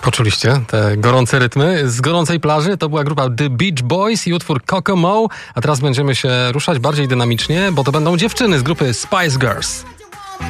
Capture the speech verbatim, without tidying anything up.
Poczuliście te gorące rytmy? Z gorącej plaży to była grupa The Beach Boys i utwór Kokomo, a teraz będziemy się ruszać bardziej dynamicznie, bo to będą dziewczyny z grupy Spice Girls.